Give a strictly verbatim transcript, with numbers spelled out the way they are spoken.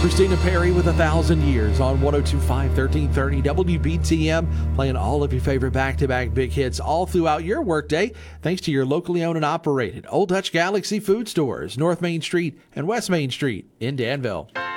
Christina Perry with A Thousand Years on one oh two point five, thirteen thirty W B T M, playing all of your favorite back-to-back big hits all throughout your workday, thanks to your locally owned and operated Old Dutch Galaxy food stores, North Main Street and West Main Street in Danville.